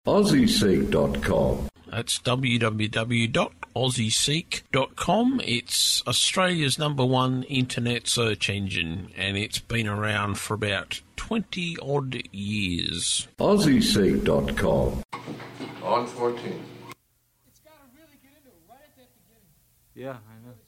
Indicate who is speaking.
Speaker 1: AussieSeek.com.
Speaker 2: That's www.aussieseek.com. It's Australia's #1 internet search engine, and it's been around for about 20-odd years.
Speaker 1: AussieSeek.com.
Speaker 3: On 14.
Speaker 4: It's got to really get into it right at that beginning.
Speaker 5: Yeah, I know.